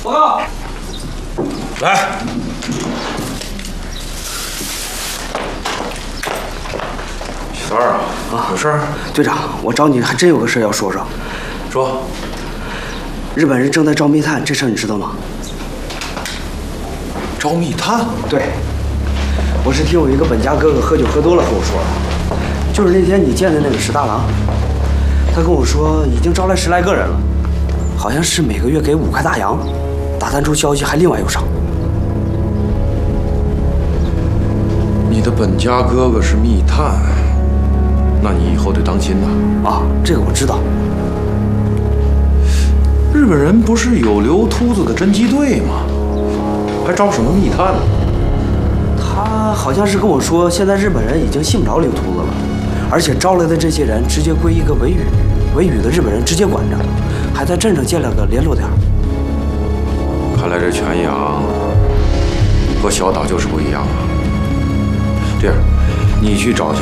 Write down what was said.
报告。 来。三儿啊，有事儿？ 队长，我找你还真有个事要说说。 说。 日本人正在招密探，这事儿你知道吗？ 招密探？ 对，我是听我一个本家哥哥喝酒喝多了和我说的，就是那天你见的那个石大郎，他跟我说已经招来10来个人了，好像是每个月给5块大洋，打探出消息还另外有赏。 你的本家哥哥是密探，那你以后得当心呐。 啊，这个我知道。 日本人不是有留秃子的侦缉队吗？还招什么密探呢？ 他好像是跟我说，现在日本人已经信不着刘秃子了，而且招来的这些人直接归一个维语的日本人直接管着，还在镇上建了个联络点。 看来这全阳和小岛就是不一样啊。这样，你去找